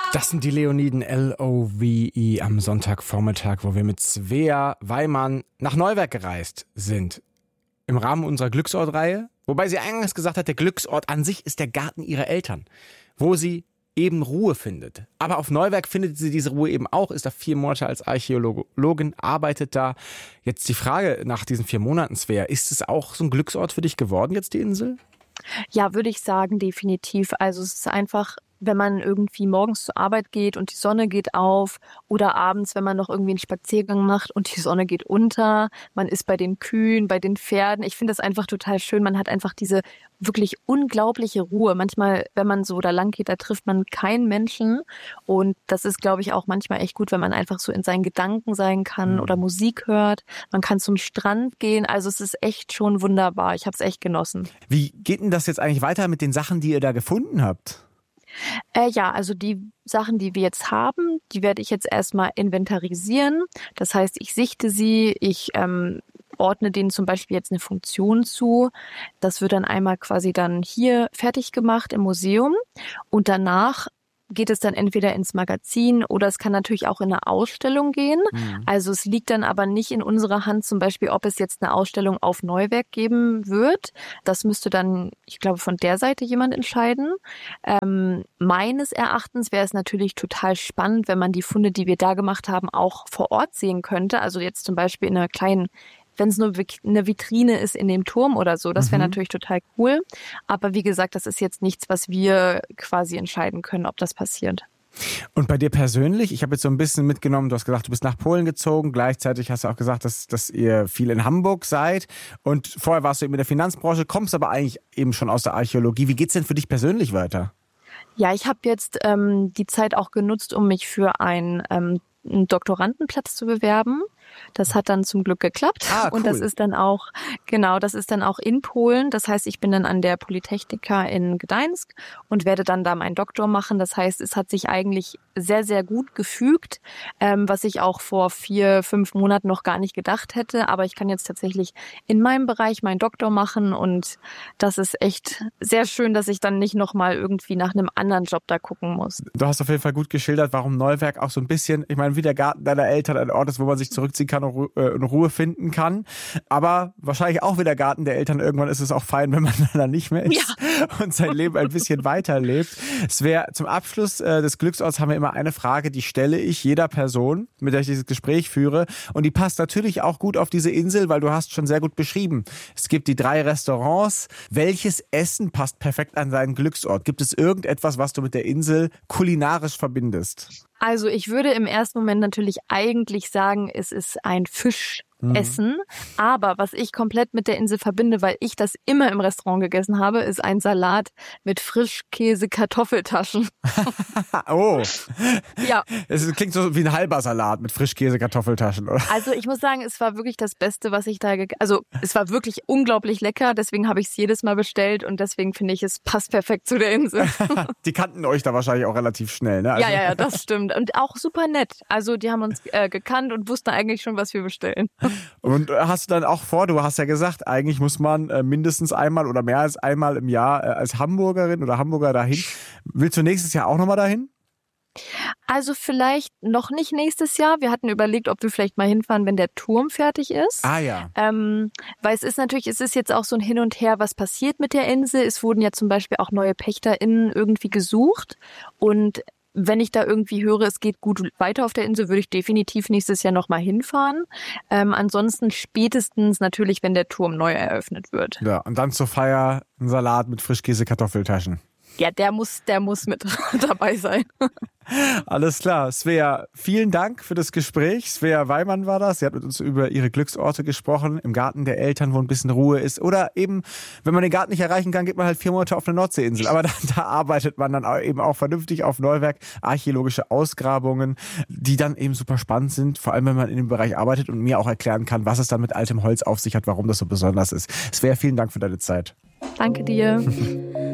Das sind die Leoniden LOVE am Sonntagvormittag, wo wir mit Svea Weimann nach Neuwerk gereist sind. Im Rahmen unserer Glücksortreihe. Wobei sie eingangs gesagt hat, der Glücksort an sich ist der Garten ihrer Eltern, wo sie eben Ruhe findet. Aber auf Neuwerk findet sie diese Ruhe eben auch, ist da 4 Monate als Archäologin, arbeitet da. Jetzt die Frage nach diesen 4 Monaten, Svea, ist es auch so ein Glücksort für dich geworden jetzt, die Insel? Ja, würde ich sagen, definitiv. Also es ist einfach, wenn man irgendwie morgens zur Arbeit geht und die Sonne geht auf oder abends, wenn man noch irgendwie einen Spaziergang macht und die Sonne geht unter, man ist bei den Kühen, bei den Pferden. Ich finde das einfach total schön. Man hat einfach diese wirklich unglaubliche Ruhe. Manchmal, wenn man so da lang geht, da trifft man keinen Menschen und das ist, glaube ich, auch manchmal echt gut, wenn man einfach so in seinen Gedanken sein kann oder Musik hört. Man kann zum Strand gehen. Also es ist echt schon wunderbar. Ich habe es echt genossen. Wie geht denn das jetzt eigentlich weiter mit den Sachen, die ihr da gefunden habt? Ja, also die Sachen, die wir jetzt haben, die werde ich jetzt erstmal inventarisieren. Das heißt, ich sichte sie, ich ordne denen zum Beispiel jetzt eine Funktion zu. Das wird dann einmal quasi dann hier fertig gemacht im Museum und danach geht es dann entweder ins Magazin oder es kann natürlich auch in eine Ausstellung gehen. Also es liegt dann aber nicht in unserer Hand zum Beispiel, ob es jetzt eine Ausstellung auf Neuwerk geben wird. Das müsste dann, ich glaube, von der Seite jemand entscheiden. Meines Erachtens wäre es natürlich total spannend, wenn man die Funde, die wir da gemacht haben, auch vor Ort sehen könnte. Also jetzt zum Beispiel in einer kleinen, wenn es nur eine Vitrine ist in dem Turm oder so, das wäre natürlich total cool. Aber wie gesagt, das ist jetzt nichts, was wir quasi entscheiden können, ob das passiert. Und bei dir persönlich, ich habe jetzt so ein bisschen mitgenommen, du hast gesagt, du bist nach Polen gezogen, gleichzeitig hast du auch gesagt, dass ihr viel in Hamburg seid und vorher warst du eben in der Finanzbranche, kommst aber eigentlich eben schon aus der Archäologie. Wie geht's denn für dich persönlich weiter? Ja, ich habe jetzt die Zeit auch genutzt, um mich für einen Doktorandenplatz zu bewerben. Das hat dann zum Glück geklappt. Cool. Und das ist dann auch, das ist dann auch in Polen. Das heißt, ich bin dann an der Polytechnika in Gdańsk und werde dann da meinen Doktor machen. Das heißt, es hat sich eigentlich sehr, sehr gut gefügt, was ich auch vor 4, 5 Monaten noch gar nicht gedacht hätte. Aber ich kann jetzt tatsächlich in meinem Bereich meinen Doktor machen und das ist echt sehr schön, dass ich dann nicht nochmal irgendwie nach einem anderen Job da gucken muss. Du hast auf jeden Fall gut geschildert, warum Neuwerk auch so ein bisschen, ich meine, wie der Garten deiner Eltern ein Ort ist, wo man sich zurückziehen kann und Ruhe finden kann. Aber wahrscheinlich auch wie der Garten der Eltern, irgendwann ist es auch fein, wenn man da nicht mehr ist und sein Leben ein bisschen weiterlebt. Es wäre zum Abschluss des Glücksorts haben wir immer eine Frage, die stelle ich jeder Person, mit der ich dieses Gespräch führe. Und die passt natürlich auch gut auf diese Insel, weil du hast schon sehr gut beschrieben. Es gibt die 3 Restaurants. Welches Essen passt perfekt an seinen Glücksort? Gibt es irgendetwas, was du mit der Insel kulinarisch verbindest? Also ich würde im ersten Moment natürlich eigentlich sagen, es ist ein Fischessen. Aber was ich komplett mit der Insel verbinde, weil ich das immer im Restaurant gegessen habe, ist ein Salat mit Frischkäse-Kartoffeltaschen. Oh. Ja. Es klingt so wie ein halber Salat mit Frischkäse-Kartoffeltaschen, oder? Also ich muss sagen, es war wirklich das Beste, was ich da also es war wirklich unglaublich lecker, deswegen habe ich es jedes Mal bestellt und deswegen finde ich, es passt perfekt zu der Insel. Die kannten euch da wahrscheinlich auch relativ schnell, ne? Also Ja, das stimmt. Und auch super nett. Also die haben uns gekannt und wussten eigentlich schon, was wir bestellen. Und hast du dann auch vor, du hast ja gesagt, eigentlich muss man mindestens einmal oder mehr als einmal im Jahr als Hamburgerin oder Hamburger dahin. Willst du nächstes Jahr auch nochmal dahin? Also vielleicht noch nicht nächstes Jahr. Wir hatten überlegt, ob wir vielleicht mal hinfahren, wenn der Turm fertig ist. Ah ja. Weil es ist jetzt auch so ein Hin und Her, was passiert mit der Insel. Es wurden ja zum Beispiel auch neue PächterInnen irgendwie gesucht und wenn ich da irgendwie höre, es geht gut weiter auf der Insel, würde ich definitiv nächstes Jahr nochmal hinfahren. Ansonsten spätestens natürlich, wenn der Turm neu eröffnet wird. Ja, und dann zur Feier ein Salat mit Frischkäse-Kartoffeltaschen. Ja, der muss mit dabei sein. Alles klar. Svea, vielen Dank für das Gespräch. Svea Weimann war das. Sie hat mit uns über ihre Glücksorte gesprochen. Im Garten der Eltern, wo ein bisschen Ruhe ist. Oder eben, wenn man den Garten nicht erreichen kann, geht man halt 4 Monate auf eine Nordseeinsel. Aber da arbeitet man dann eben auch vernünftig auf Neuwerk. Archäologische Ausgrabungen, die dann eben super spannend sind. Vor allem, wenn man in dem Bereich arbeitet und mir auch erklären kann, was es dann mit altem Holz auf sich hat, warum das so besonders ist. Svea, vielen Dank für deine Zeit. Danke dir.